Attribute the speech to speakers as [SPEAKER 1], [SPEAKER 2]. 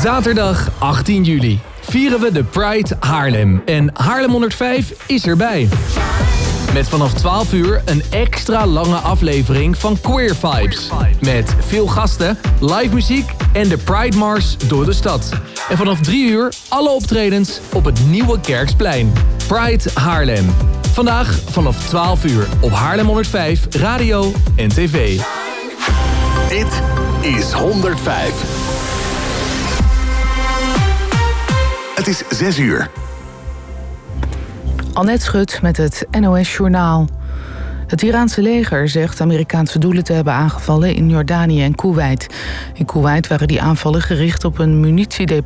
[SPEAKER 1] Zaterdag 18 juli vieren we de Pride Haarlem. En Haarlem 105 is erbij. Met vanaf 12 uur een extra lange aflevering van Queer Vibes. Met veel gasten, live muziek en de Pride Mars door de stad. En vanaf 3 uur alle optredens op het Nieuwe Kerksplein. Pride Haarlem. Vandaag vanaf 12 uur op Haarlem 105, radio en tv.
[SPEAKER 2] Dit is 105. Het is 6 uur.
[SPEAKER 3] Annette Schut met het NOS-journaal. Het Iraanse leger zegt Amerikaanse doelen te hebben aangevallen in Jordanië en Koeweit. In Koeweit waren die aanvallen gericht op een munitiedepot